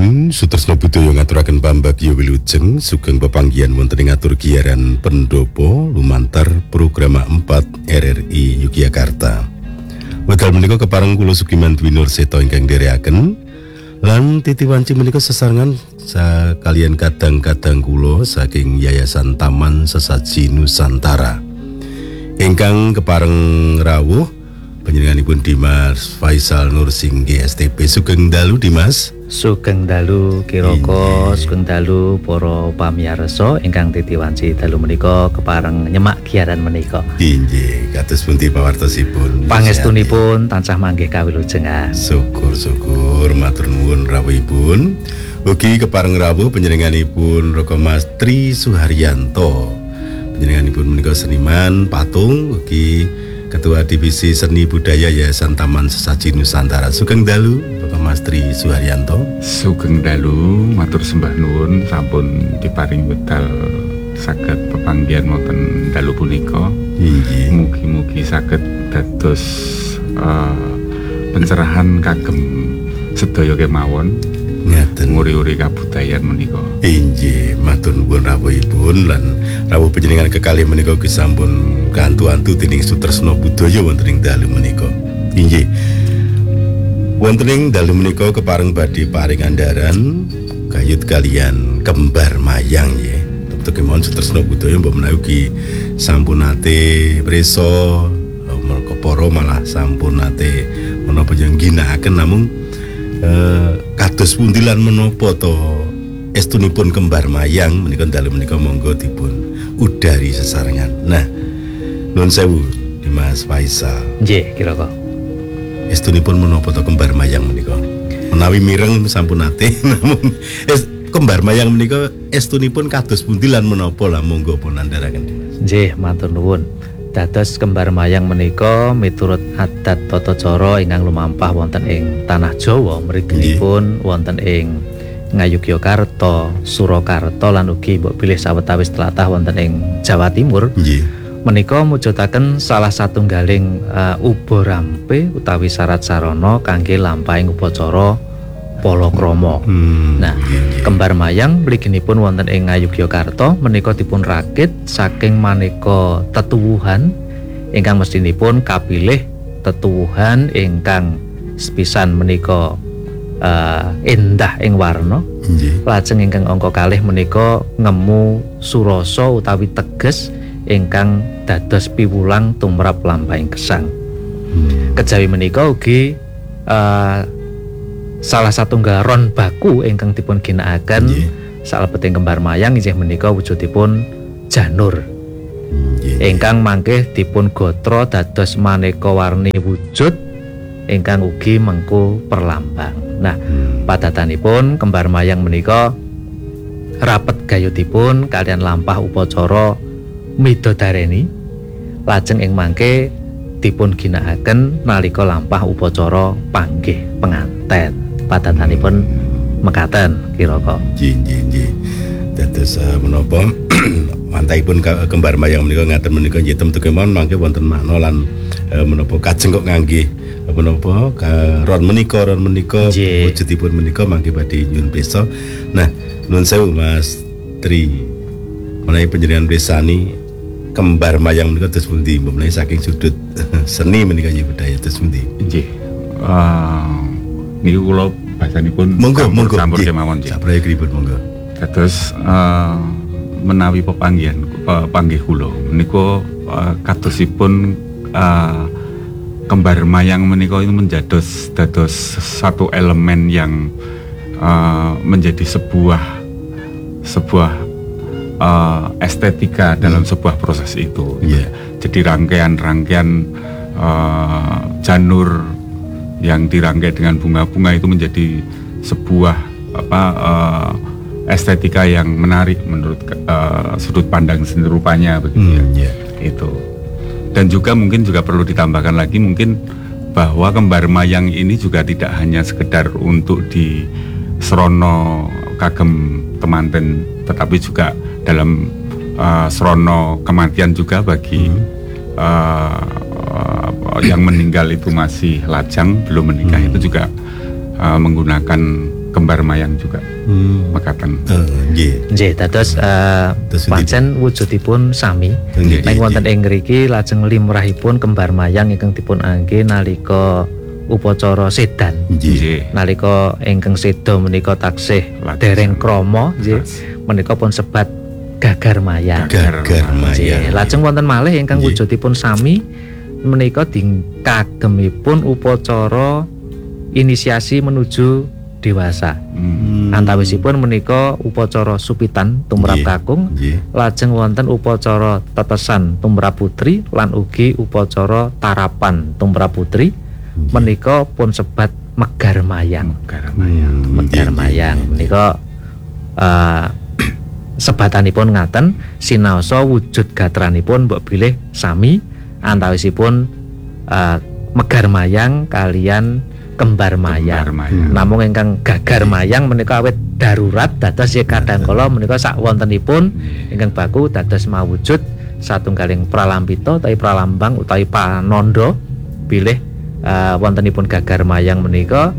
Pun sutresna budaya ngaturaken pambagya wilujeng sugeng pepanggihan wonten ing atur giaran pendopo lumantar program 4 RRI Yogyakarta. Wekdal menika kepareng kula Sugiman Dwi Nurseta ingkang nderekaken lan titi wanci menika sesarengan kalian kadang-kadang kula saking Yayasan Taman Sesaji Nusantara. Ingkang kepareng rawuh panjenenganipun Dimas Faisal Nursinggi STP. Sugeng dalu Dimas. Sugeng dalu Kiroko, sugeng dalu para pamirsa ingkang titi wanci dalu menika kepareng nyemak giaran menika. Inggih, kados pundi pawartosipun? Pangestunipun tansah manggih kawilujengan. Syukur matur nuwun rawuhipun. Ugi kepareng rawuh panjenenganipun Roko Mas Tri Suharyanto. Panjenenganipun menika seniman patung, ugi Ketua Divisi Seni Budaya Yayasan Taman Sesaji Nusantara. Sugeng dalu Bapak Mas Tri Suharyanto. Sugeng dalu matur sembah nuwun sampun diparing wekdal saged pepanggihan wonten dalu punika. Inggih. Mugi-mugi saged dados pencerahan kagem sedaya kemawon. Ngaten Nguri-uri kabudayan menika. Inggih, matur nuwun rawuhipun lan rawuh panjenengan kekalih menika ugi sampun kantu-antu dening sutresna budaya wonten ing dalu menika. Inggih. Wonten ing dalu menika kepareng badhe paring andharan gayut kalian kembar mayang nggih. Tentu kemawon sutresna budaya mbok menawi ugi sampun nate prisa para malah sampun nate menapa yang ginakaken namung kados pundilan menapa to estunipun kembar mayang menika dalu menika monggo dipun udari sesarengan. Nah, nuwun sewu Dimas Faisal. Nggih, Kiroko. Estunipun menapa to kembar mayang menika? Menawi mireng sampun nate namun kembar mayang menika estunipun kados pundilan menapa lah monggo pun andharaken Dimas. Nggih, matur nuwun. Dados kembar mayang menika miturut adat tata cara ingkang lumampah wonten ing tanah Jawa mriginipun wonten ing Ngayogyakarta, Surakarta lan ugi mbok bilih sawetawis tlatah wonten ing Jawa Timur. Nggih. Menika mujudaken salah satunggaling ubarampe utawi syarat sarana kangge lampahing upacara palakrama. Nah, kembar mayang mliginipun wonten ing Ngayogyakarta menika dipun rakit saking maneka tetuwuhan ingkang mestinipun kapilih tetuwuhan ingkang sepisan menika endah ing warna. Lajeng ingkang angka kalih menika ngemu surasa utawi teges ingkang dados piwulang tumrap lampahing gesang. Kejawi menika ugi salah satunggal ron baku ingkang dipun ginakaken salebeting kembar mayang inggih menika wujudipun janur. Ingkang mangke dipun gatra dados maneka warni wujud ingkang ugi mengku perlambang. Nah, padatanipun kembar mayang menika rapet gayutipun kalian lampah upacara midodareni lajeng ing mangke dipun ginakaken nalika lampah upacara panggih penganten. Padatanipun mekaten Kiroko. Nggih. Dados menapa mantaipun kembar mayang menika ngaten menika nggih temtu kemawon mangke wonten makna lan menapa kajeng kok nganggih menapa ron menika wujudipun menika mangke badhe nyuwun pirsa. Nah, nuwun sewu Mas Tri. Menawi panjenengan pirsani kembar mayang menika terus pundi menawi saking sudut seni menika nggih budaya terus pundi? Nggih. Niku kula bahasanipun monggo campur kemawon nggih. Saprayipun monggo. Dados menawi pepanggihan panggih kula menika kadosipun kembar mayang menika itu dados satu elemen yang menjadi sebuah estetika dalam sebuah proses itu. Jadi rangkaian janur yang dirangkai dengan bunga-bunga itu menjadi sebuah estetika yang menarik menurut sudut pandang seni rupanya begitu Itu. Dan juga mungkin perlu ditambahkan lagi mungkin bahwa kembar mayang ini juga tidak hanya sekedar untuk di srono kagem temanten, tetapi juga dalam srono kematian juga bagi yang meninggal itu masih lajang belum menikah itu juga menggunakan kembar mayang juga mekaten. Nggih. Nggih, dados pancen wujudipun sami. Nek wonten ing ngriki lajeng limrahipun kembar mayang ingkang dipun angge nalika upacara sedan. Nggih. Nalika ingkang seda menika taksih dereng krama, nggih. Menika pun sebat gagar mayang. Gagar mayang. Lajeng wonten malih ingkang wujudipun sami menika kagemipun upacara inisiasi menuju dewasa. Antawisipun menika upacara supitan tumrap kakung, lajeng wonten upacara tetesan tumrap putri lan ugi upacara tarapan tumrap putri. Menika pun sebat megar mayang. Megar mayang menika sebatanipun ngaten, sinaosa wujud gatranipun mbok bilih sami antawisipun megar mayang kalian kembar mayang. Namung ingkang gagar mayang menika awit darurat dados kadangkala menika sak wontenipun ingkang baku dados mawujud satunggaling pralampita utawi pralambang utawi panandha bilih wontenipun gagar mayang menika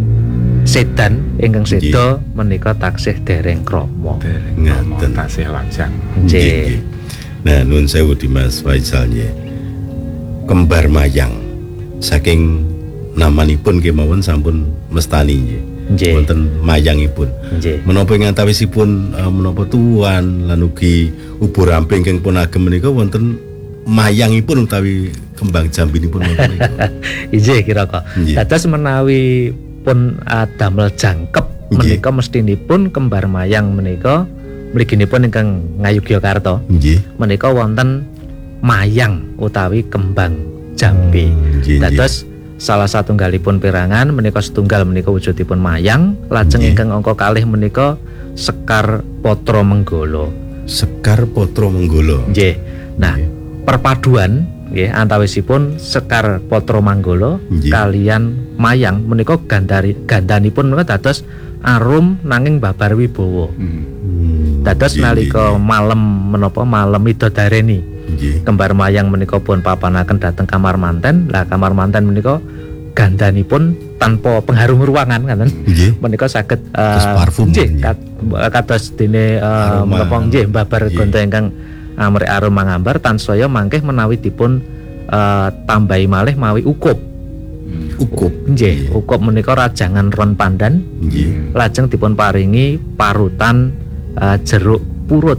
sedan ingkang seda menika taksih dereng krama. Ngaten taksih lajang. Nggih. Nah, nuwun sewu Dimas Faisal nggih. Kembar mayang saking namanipun kemawon sampun mestani nggih. Wonten mayangipun. Nggih. Menapa ing antawisipun menapa tuan lan ugi ubur ramping ingkang pun agem menika wonten mayangipun utawi kembang jambinipun wonten niku. Inggih kira-kira. Dados menawi pun damel jangkep menika mestinipun kembar mayang menika mliginipun ingkang Ngayogyakarta. Nggih. Menika wonten mayang utawi kembang jambi. Dados salah satunggalipun perangan menika setunggal menika wujudipun mayang, lajeng ingkang angka kalih menika Sekar Patra Menggala. Sekar Patra Menggala. Nggih. Nah, perpaduan nggih antawisipun Sekar Patra Manggala kalian mayang menika gandanipun menika dados arum nanging babar wibawa. Dados nalika malam menapa malam midodareni. Kembar mayang menika pun papanaken dhateng kamar manten. Lah kamar manten menika gandanipun tanpa pengharum ruangan ngaten. Menika saged parfum. Kados dene menapa nggih babar gonta ingkang amrek arum mangambar tansaya mangkeh menawi dipun tambahi malih mawi ukup. Ukup. Nggih, ukup menika rajangan ron pandan. Nggih. Lajeng dipun paringi parutan jeruk purut.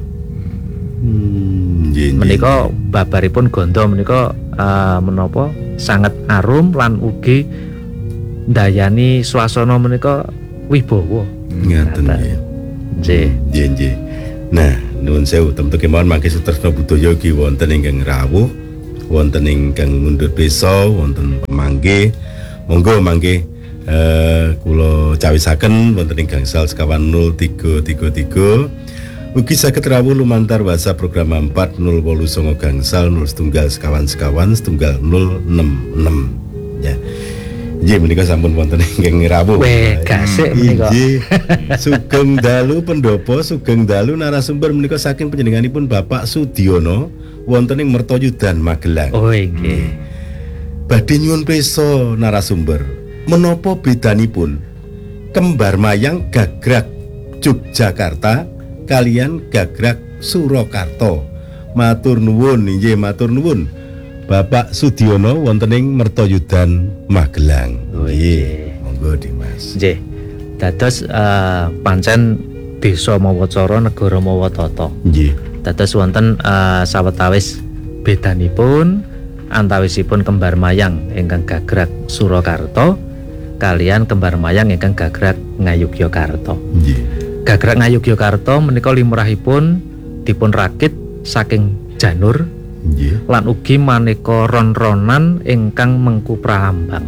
Menika babaripun gondo menika menapa sangat arum lan ugi ndayani swasana menika wibawa. Ngaten nggih. Nggih. Nggih. Nah, nuwun sewu temtu kemawon mangke sutresna budaya ki wonten ingkang rawuh, wonten ingkang ngundur pesa, wonten pamanggih. Monggo mangke kula cawisaken wonten ing gangsal sekawan 0333 ugi saged rawuh lumantar WhatsApp program 4089 gangsal 01 sekawan 066 ya. Nggih menika sampun wonten ingkang rawuh. Weh, gasik menika. Nggih. Sugeng dalu pendopo, sugeng dalu narasumber menika saking panjenenganipun Bapak Sudiono wonten ing Mertoyudan Magelang. Oh nggih. Badhe nyuwun pesa narasumber. Menapa bedanipun kembar mayang gagrag Yogyakarta kalian gagrag Surakarta? Matur nuwun nggih, matur nuwun. Bapak Sudiono wonten ing Mertoyudan Magelang. Nggih, monggo Dimas. Nggih. Dados pancen desa mawa cara negara mawa tata. Nggih. Dados wonten sawetawis bedanipun antawisipun kembar mayang ingkang gagrag Surakarta kalian kembar mayang ingkang gagrag Ngayogyakarta. Nggih. Gagrag Ngayogyakarta menika limrahipun dipun rakit saking janur. Nggih. Lan ugi maneka ron-ronan ingkang mengku pralambang.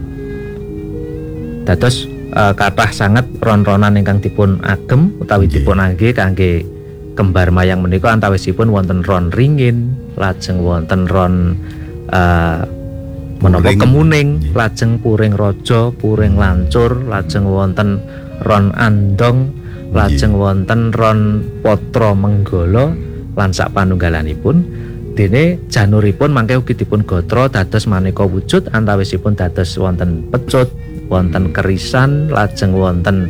Dados kathah sanget ron-ronan ingkang dipun agem utawi dipun angge kangge kembar mayang menika antawisipun wonten ron ringin, lajeng wonten ron menapa kemuning, lajeng puring raja, puring lancur, lajeng wonten ron andong, lajeng wonten ron Patra Menggala lan sak panunggalanipun. Dene januripun mangke ugi dipun gatra dados maneka wujud antawisipun dados wonten pecut, wonten kerisan, lajeng wonten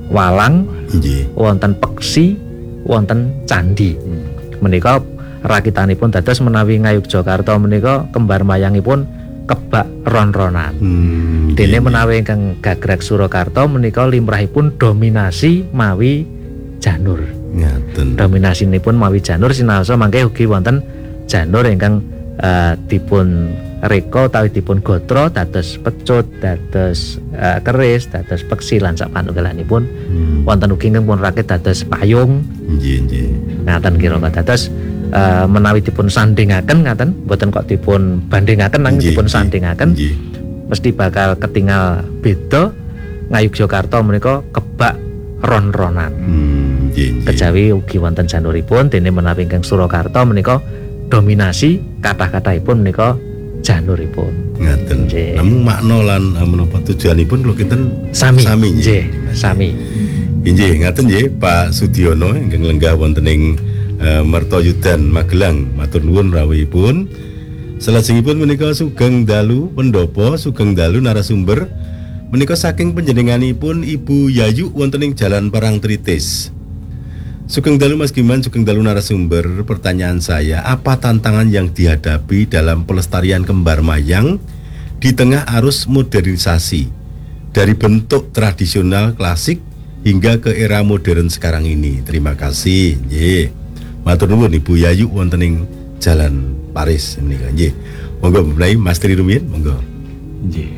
walang, Nggih. wonten peksi, wonten candi. Menika rakitanipun dados menawi Ngayogyakarta menika kembar mayangipun kebak ron-ronan. Dene menawi ingkang gagrag Surakarta menika limrahipun dominasi mawi janur. Ngaten. Dominasinipun mawi janur sinaosa mangke ugi wonten janur ingkang dipun reka utawi dipun gotra dados pecut, dados keris, dados peksi lan sak panunggalanipun. Wonten ugi ingkang pun rakit dados payung. Nggih, nggih. Ngaten kira-kira dados menawi dipun sandingaken ngaten mboten kok dipun bandingaken nanging dipun sandingaken mesti bakal ketingal beda. Ngayogyakarta menika kebak ron-ronan. Kejawi ugi wonten januripun dene menawi ingkang Surakarta menika dominasi kathah-kathahipun menika januripun. Ngaten. Namung makna lan menapa tujuanipun kula kinten sami. Nggih, sami. Nggih, ngaten nggih Pak Sudiono ingkang lenggah wonten ing Mertoyudan Magelang. Matur nuwun rawuhipun. Salajengipun menika sugeng dalu pendopo, sugeng dalu narasumber menika saking panjenenganipun Ibu Yayu wonten ing Jalan Parangtritis. Sugeng dalu Mas Giman, sugeng dalu narasumber. Pertanyaan saya, apa tantangan yang dihadapi dalam pelestarian kembar mayang di tengah arus modernisasi dari bentuk tradisional klasik hingga ke era modern sekarang ini? Terima kasih. Nggih. Matur nuwun Ibu Yayu wonten ing Jalan Paris menika. Nggih. Monggo Bapak Mas Tri rumiyin, monggo. Nggih.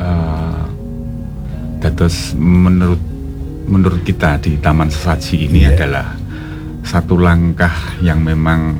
Dados menurut kita di Taman Sesaji ini adalah satu langkah yang memang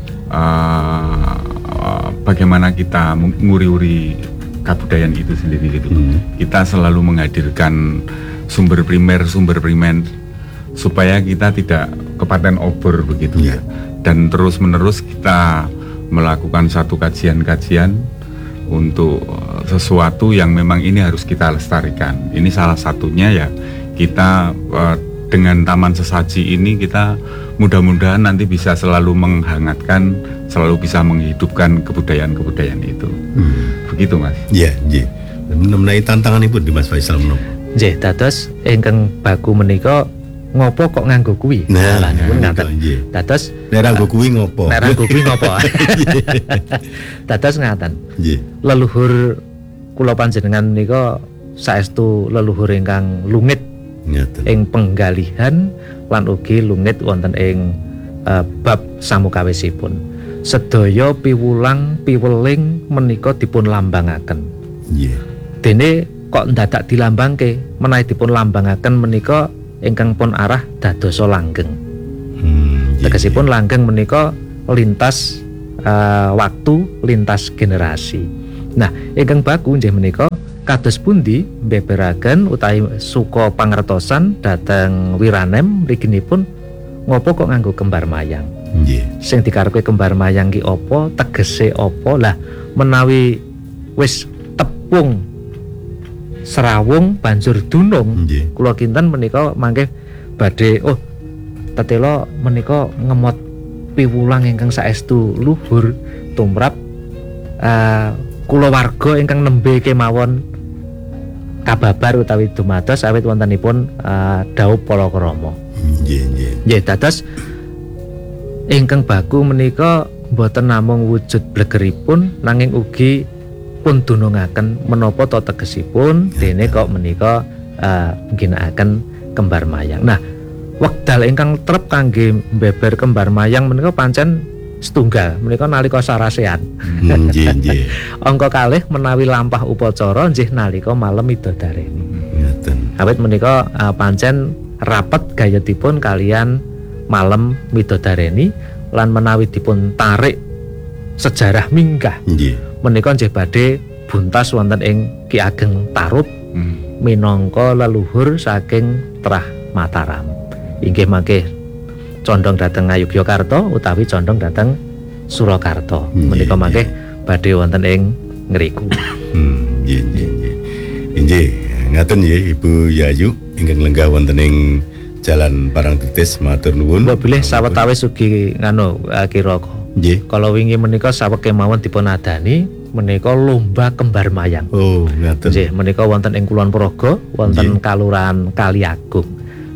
bagaimana kita nguri-uri kebudayaan itu sendiri gitu. Kita selalu menghadirkan sumber primer supaya kita tidak kepaten obor begitu ya. Dan terus-menerus kita melakukan satu kajian-kajian untuk sesuatu yang memang ini harus kita lestarikan. Ini salah satunya ya, kita dengan Taman Sesaji ini kita mudah-mudahan nanti bisa selalu menghangatkan, selalu bisa menghidupkan kebudayaan-kebudayaan itu. Begitu Mas. Iya, nggih. Mengenai tantanganipun di Mas Faisal menapa? Nggih, dados ingkang baku menika ngopo kok nganggo kuwi? Nah, ngaten. Dados nek nganggo kuwi ngopo? Nek nganggo kuwi ngopo? Dados ngaten. Nggih. Leluhur kula panjenengan menika saestu leluhur ingkang lungit ing penggalihan lan ugi lungit wonten ing bab samukawisipun. Sedaya piwulang piweling menika dipun lambangaken. Nggih. Dene kok ndadak dilambangke menawi dipun lambangaken menika ingkang pun arah dadosa langgeng. Tegesipun langgeng menika lintas waktu, lintas generasi. Nah, ingkang baku nggih menika kados pundi mbeberaken utawi suka pangertosan dhateng wiranem mriginipun ngopo kok nganggo kembar mayang. Nggih. Sing dikarepe kembar mayang ki apa, tegese apa? Lah menawi wis tepung serawung banjur dunung, kula kinten menika mangke badhe tetela menika ngemot piwulang ingkang saestu luhur tumrap kulawarga ingkang nembe kemawon kababar utawi dumados awit wontenipun dawuh palakrama. Nggih, dados ingkang baku menika boten namung wujud blegeripun nanging ugi pun dunungaken menapa ta tegesipun dene kok menika ngginakaken kembar mayang. Nah, wekdal ingkang trep kangge mbeber kembar mayang menika pancen setunggal menika nalika sarasean. Nggih. Angka kalih menawi lampah upacara nggih nalika malem midodareni. Ngoten. Awit menika pancen rapet gayatipun kalian malem midodareni lan menawi dipun tarik sejarah minggah. Nggih. Menika nggih badhe buntas wonten ing Ki Ageng Tarub minangka leluhur saking Trah Mataram. Inggih mangke condong dhateng Ngayogyakarta utawi condong dhateng Surakarta. Menika mangke badhe wonten ing ngriku. Nggih. Inggih, ngaten nggih Ibu Yayu ingkang lenggah wonten ing Jalan Parangtritis, matur nuwun. Kula bilih sawetawis ugi kira nggih. Kalau wingi menika saweg kemawon dipun adani menika lomba kembar mayang. Oh, ngaten. Nggih, menika wonten ing Kulon Progo, wonten Kalurahan Kaliagung.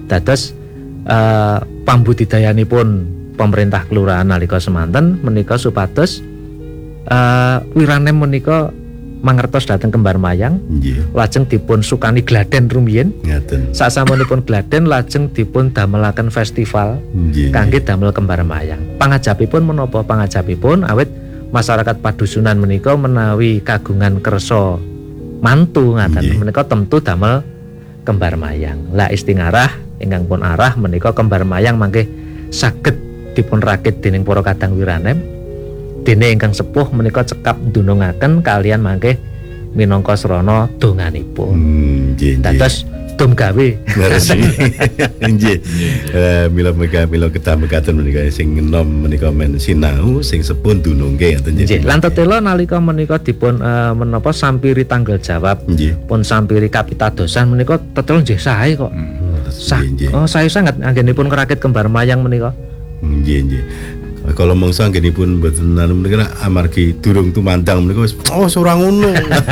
Dados pambudidayanipun pemerintah kelurahan nalika semanten menika supados Wiranem menika mangertos dhateng kembar mayang, lajeng dipun sukani gladen rumiyin. Sasampunipun gladen lajeng dipun damelaken festival kangge damel kembar mayang. Pangajapipun menapa pangajapipun awit masyarakat padusunan menika menawi kagungan kersa mantu ngaten menika tentu damel kembar mayang. Lah istingarah ingkang pun arah menika kembar mayang mangke saged dipun rakit dening para kadang Wiranem. Dene ingkang sepuh menika cekap ndunungaken kalian mangke minangka srana donganipun. Dados dom gawe. Nggih. Mila kedah mekaten menika sing enom menika men sinau sing sepuh dunungke enten nggih. Lan tetela nalika menika dipun menapa sampiri tanggal jawab pun sampiri kapitadosan menika tetela nggih sae kok. Sae sanget anggenipun kerakit kembar mayang menika. Nggih. Kalau mangsa anggenipun mboten anu menika amargi durung tumandang menika wis ora ngono.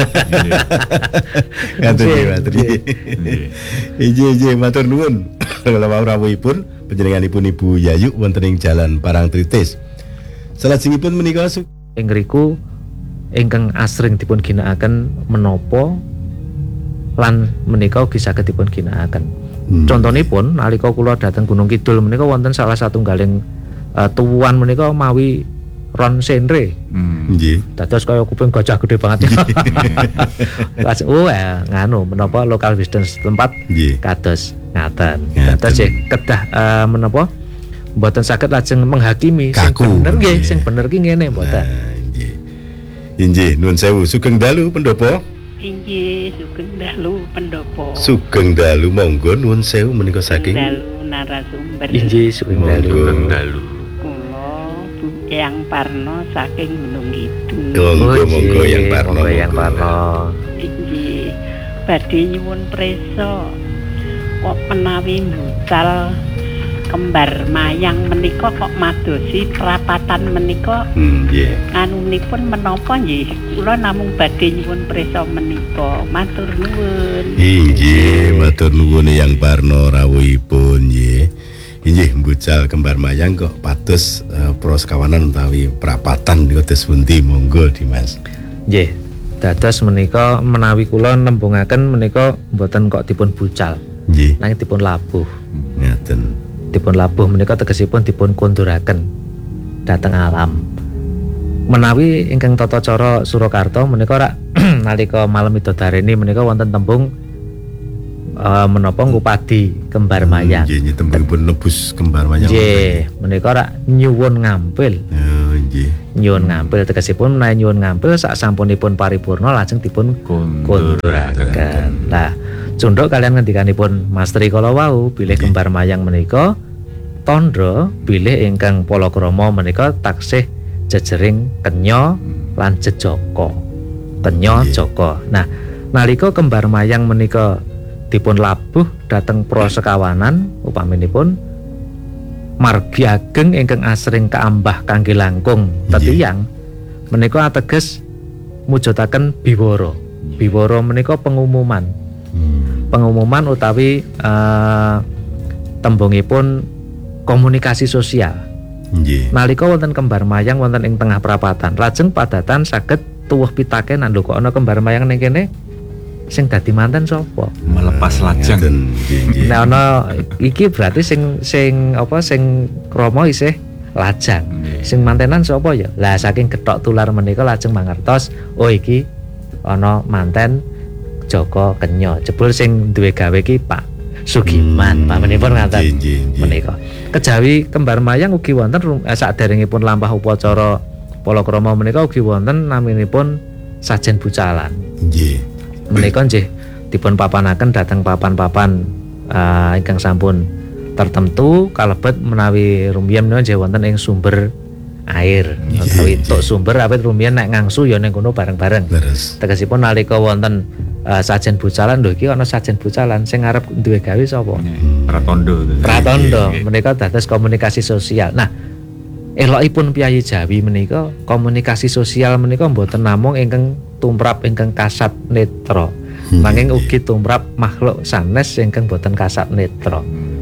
Ngaten nggih. Nggih, matur nuwun. Kala rawuhipun panjenenganipun Ibu Yayu wonten ing Jalan Parangtritis. Salajengipun menika ing ngriku ingkang asring dipun ginakaken menapa lan menika ugi saged dipun ginakaken. Contonipun nalika kula dhateng Gunung Kidul menika wonten salah satunggaling tuwuhan menika mawi ron senre. Nggih. Dados kaya kuping gajah gede banget. Nganu menapa lokal wisdom setempat kados ngaten. Dados kedah menapa mboten saged lajeng menghakimi sing bener nggih, sing bener ki ngene mboten. Nggih. Inggih, nuwun sewu sugeng dalu pendopo. Inggih, sugeng dalu pendopo. Sugeng dalu monggo nuwun sewu menika saking dalu narasumber. Inggih, sugeng dalu. Yang Parno saking Gunung Kidul. Monggo yang Parno. Inggih, badhe nyuwun prisa. Kok menawi mbucal kembar mayang menika kok madosi perapatan menika. Nggih. Anunipun menapa nggih? Kula namung badhe nyuwun prisa menika. Matur nuwun. Inggih, matur nuwun yang Parno rawuhipun nggih. Inggih mbucal kembar mayang kok pados pros kawanan utawi perapatan niku tes pundi monggo Dimas. Nggih. Dados menika menawi kula nembungaken menika mboten kok dipun bucal. Nggih. Nanging dipun labuh. Ngaten. Dipun labuh menika tegesipun dipun konduraken dhateng alam. Menawi ingkang tata cara Surakarta menika rak nalika malam Midodareni menika wonten tembung menapa ngupadi kembar mayang. Nggih, tembungipun nebus kembar mayang. Nggih, menika rak nyuwun ngampil. Nggih. Nyuwun ngampil tegesipun menawi nyuwun ngampil sak sampunipun paripurna lajeng dipun konduraken. Lah, cunduk kalian ngendikanipun Mas Tri kala wau bilih kembar mayang menika tandha bilih ingkang palakrama menika taksih jejering kenya lan jejaka. Kenya jaka. Nah, nalika kembar mayang menika dipun labuh dhateng prasekawanan upaminipun margi ageng ingkang asring kaambah kangge langkung tetiyang menika ateges mujudaken biwara. Biwara menika pengumuman. Pengumuman utawi tembungipun komunikasi sosial. Nggih. Nalika wonten kembar mayang wonten ing tengah perapatan, lajeng padatan saged tuwuh pitakenan lho kok ana kembar mayang ning kene sing dadi manten sapa? Melepas lajang. Nah ana iki berarti sing krama isih lajang. Sing mantenan sapa ya? Lah saking gethok tular menika lajeng mangertos, oh iki ana manten Joko Kenya. Jebul sing duwe gawe iki Pak Sugiman. Pamenipun ngaten menika. Kejawi kembar mayang ugi wonten saderengipun lampah upacara palakrama menika ugi wonten naminipun sajen bucalan. Nggih. Menika nggih dipun papanaken dhateng papan-papan ingkang sampun tertentu kalebet menawi rumiyin menika nggih wonten ing sumber air utawi tok sumber awit rumiyin nek ngangsu ya ning kono bareng-bareng. Tegesipun nalika wonten sajen bucalan lho iki ana sajen bucalan sing arep duwe gawe sapa? Pratondo. Menika dados komunikasi sosial. Nah, elokipun piyayi Jawi menika komunikasi sosial menika mboten namung ingkang tumrap ingkang kasat netra. Nanging ugi tumrap makhluk sanes ingkang boten kasat netra.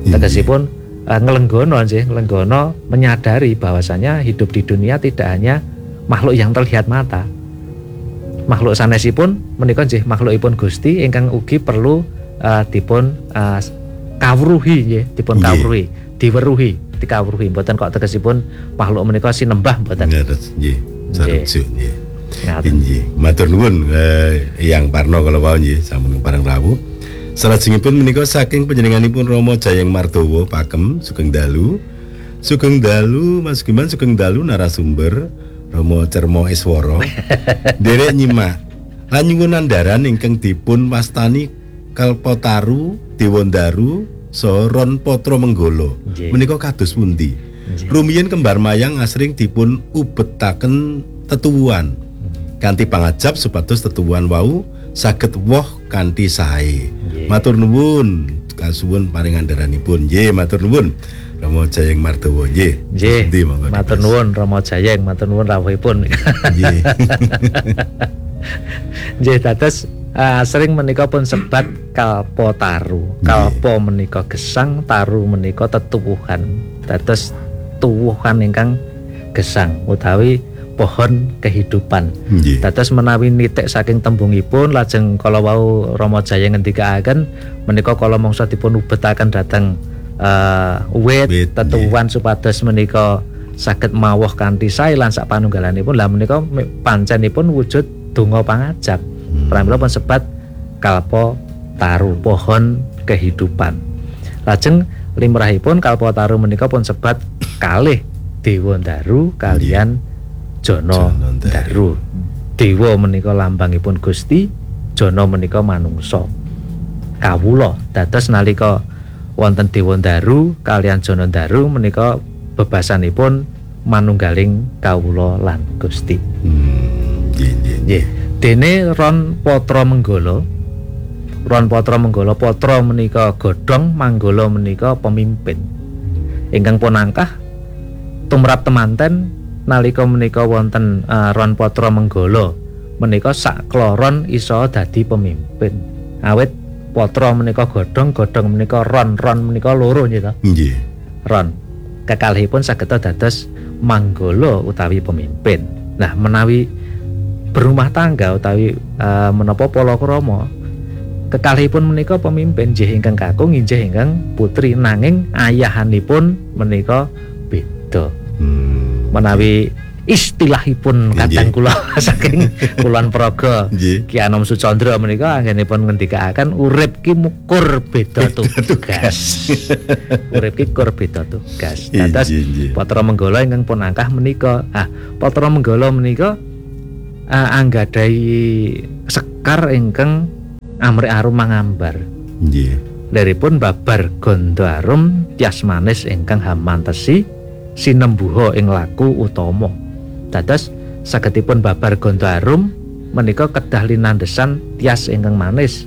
Tegesipun ngelenggono menyadari bahwasanya hidup di dunia tidak hanya makhluk yang terlihat mata. Makhluk sanesipun menika nggih makhlukipun Gusti ingkang ugi perlu dipun kawruhi nggih, dipun kawruhi, diweruhi, dikawruhi. Mboten kok tegesipun makhluk menika sinembah mboten. Nggih, sarujuk nggih. Nggih, matur nuwun Yang Parno kala wau nggih sampun pareng rawuh. Salajengipun menika saking panjenenganipun Rama Jayeng Mardawa Pakem Sugeng Dalu. Sugeng Dalu Mas Giman Sugeng Dalu narasumber Rama Cermo Iswara. Derek nyimak lan nyuwun andharan ingkang dipun wastani Kalpataru Dewandaru saha Ron Patra Menggala. Menika kados pundi? Rumiyin kembar mayang asring dipun ubetaken tetuwuhan kanthi pangajab supados tetuwuhan wau saged woh kanthi sae. Matur nuwun kasuwun paring andharanipun. Nggih, matur nuwun. Rama Jayeng Mardawa nggih. Nggih. Matur nuwun Rama Jayeng, matur nuwun rawuhipun. Nggih. Nggih, dados sering menika pun sebat kalpataru. Kalpa menika gesang, taru menika tetuwuhan. Dados tuwuhan ingkang gesang utawi pohon kehidupan. Dados menawi nitik saking tembungipun lajeng kala wau Rama Jayeng ngendikaaken menika kala mangsa dipun ubetaken dhateng wit tetuwuhan supados menika saged mawuh kanthi sae lan sak panunggalanipun. Lah menika pancenipun wujud donga pangajab. Pramila pun sebat kalpa taru, pohon kehidupan. Lajeng limrahipun kalpa taru menika pun sebat kalih Dewandaru kalian Jana Daru. Dewa menika lambangipun Gusti, Jana menika manungsa. Kawula dados nalika wonten Dewandaru kalian Jana Daru menika bebasanipun manunggaling kawula lan Gusti. Nggih. Dene Ron Patra Menggala. Ron Patra Menggala, Patra menika godhong, Manggala menika pemimpin. Ingkang pun angkah tumrap temanten nalika menika wonten Ron Patra Menggala menika sakloron iso dadi pemimpin. Awit Patra menika godhong, godhong menika ron menika loro nggih to. Nggih. Ron kekalihipun saged dados Manggala utawi pemimpin. Nah, menawi berumah tangga utawi menapa palakrama kekalihipun menika pemimpin nggih ingkang kakung inggih ingkang putri nanging ayahanipun menika beda. Menawi istilahipun kadang kula saking Kulon Praga Ki Anom Sucandra menika anggenipun ngendikaaken urip ki mukur beda tugas. Urip ki kur beda tugas. Dados Patra Menggala ingkang pun angkah menika Patra Menggala menika anggadhahi sekar ingkang amrih arum mangambar. Nggih. Leripun babar gondo arum tias manis ingkang hamantesi sinembuha ing laku utama. Dados sagedipun babar gondo arum menika kedah linandesan tias ingkang manis.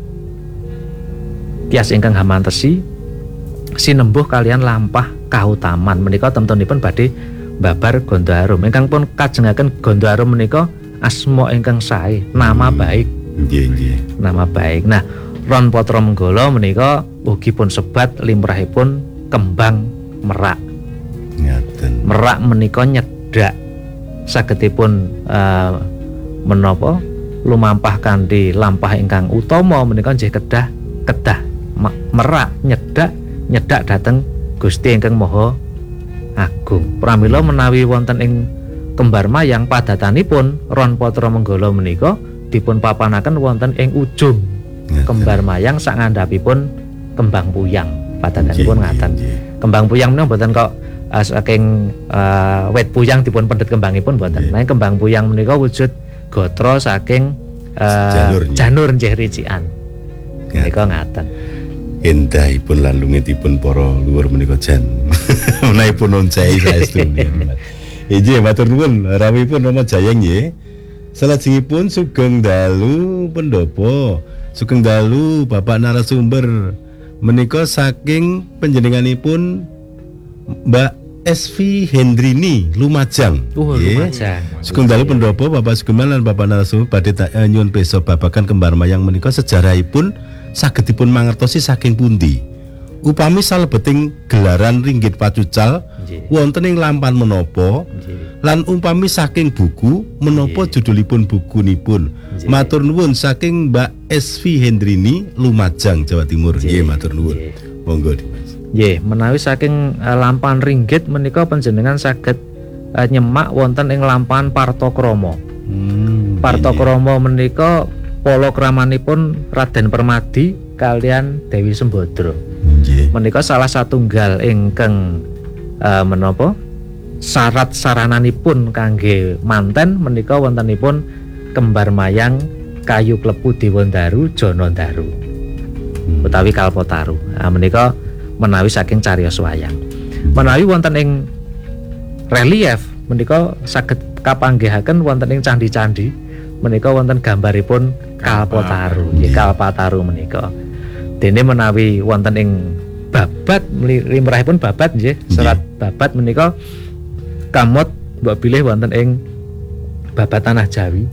Tias ingkang hamantesi sinembuh kalian lampah kautaman menika temtunipun badhe babar gondo arum. Ingkang pun kajengaken gondo arum menika asma ingkang sae, nama baik. Nggih. Nama baik. Nah, Ron Patra Menggala menika ugi pun sebat limrahipun kembang merak. Ngaten. Merak menika nyedak sagedipun menapa lumampah kanthi lampah ingkang utama menika nggih kedah merak nyedak dhateng Gusti ingkang Maha Agung. Pramila menawi wonten ing kembar mayang padatanipun Ron Patra Menggala menika dipun papanaken wonten ing ujung kembar mayang sak ngandhapipun kembang puyang. Padatanipun ngaten. Kembang puyang menika mboten kok saking wit puyang dipun pendet kembangipun mboten. Nanging kembang puyang menika wujud gatra saking janur nggih ricikan. Menika ngaten. Endahipun lan lungitipun para luhur menika jan menahipun oncai saestu. Inggih matur nuwun rawuhipun Rama Jayeng nggih. Salajengipun Sugeng Dalu Pendopo. Sugeng Dalu Bapak narasumber menika saking panjenenganipun Mbak SV Hendrini Lumajang. Lumajang. Sugeng Dalu Pendopo Bapak Sugeman lan Bapak narasumber badhe nyuwun pirsa babagan kembar mayang menika sejarahipun saged dipun mangertosi saking pundi. upami salebeting gelaran ringgit pacucal Nggih. wonten ing lampan menapa Nggih. lan umpami saking buku menapa Nggih. judulipun bukunipun. Nggih. Matur nuwun saking Mbak SV Hendrini Lumajang Jawa Timur. Nggih matur nuwun. Nggih. Monggo Dimas. Nggih, menawi saking lampan ringgit menika panjenengan saged nyemak wonten ing lampan Partokrama. Partokrama menika palakramanipun Raden Permadi kalian Dewi Sembadra. Nggih. Menika salah satunggal ingkang menapa syarat sarananipun kangge manten menika wontenipun kembar mayang kayu klepu Dewandaru Janandaru utawi Kalpataru. Menika menawi saking cariyos wayang. Menawi wonten ing relief menika saged kapanggihaken wonten ing candi-candi menika wonten gambaripun Kalpataru. Nggih, Kalpataru menika. Dene menawi wonten ing babat limrahipun babat nggih, serat babat menika kamot mbok bilih wonten ing babat Tanah Jawi.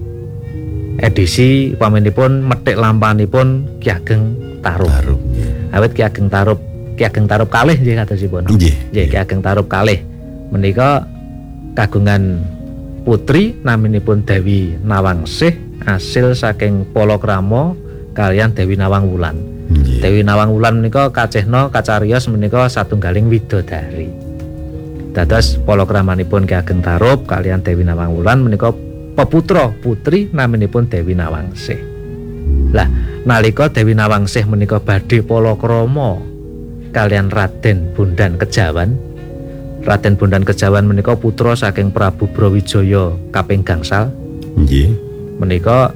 Edisi pamanipun methik lampanipun Ki Ageng Tarup. Tarup. Nggih. Awit Ki Ageng Tarup kalih nggih katosipun. Nggih. Nggih, Ki Ageng Tarup kalih menika kagungan putri naminipun Dewi Nawangsih asil saking palakrama kalian Dewi Nawang Wulan. Nggih. Dewi Nawang Wulan menika kacehna kacariyos menika satunggaling widodari. Dados palakramanipun Ki Ageng Tarup kalian Dewi Nawang Wulan menika peputra putri naminipun Dewi Nawangsih. Lah nalika Dewi Nawangsih menika badhe palakrama kalian Raden Bondan Kejawan. Raden Bondan Kejawan menika putra saking Prabu Brawijaya kaping gangsal. Nggih. Menika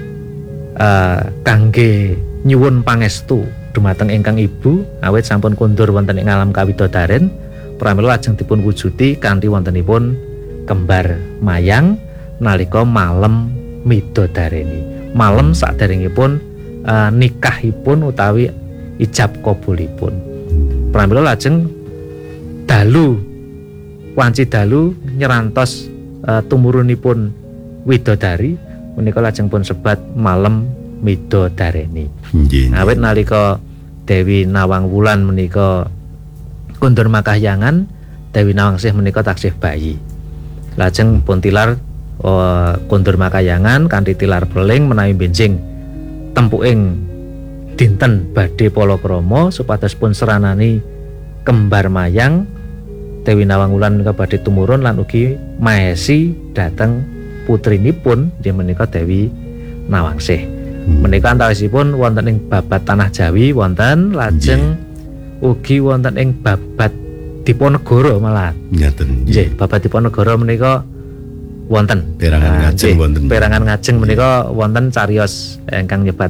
kangge nyuwun pangestu dumateng ingkang ibu awit sampun kondur wonten ing alam kawidodaren pramila lajeng dipun wujuti kanthi wontenipun kembar mayang nalika malem midodareni. Malem saderengipun nikahipun utawi ijab kabulipun. Pramila lajeng dalu wanci dalu nyerantos tumurunipun widodari menika lajeng pun sebat malem midodareni. Nggih. Awit nalika Dewi Nawang Wulan menika kundur makahyangan, Dewi Nawangsih menika taksih bayi. Lajeng pun tilar kundur makahyangan kanthi tilar peling menawi benjing tempuking dinten badhe palakrama supados pun seranani kembar mayang Dewi Nawang Wulan menika badhe tumurun lan ugi maesi dhateng putrinipun inggih menika Dewi Nawangsih. Menika antawisipun wonten ing babat Tanah Jawi wonten lajeng ugi wonten ing babat Diponegoro malah. Ngaten. Nggih, babat Diponegoro menika wonten Perangan ngajeng nggih, wonten. Perangan ngajeng menika wonten cariyos ingkang nyebat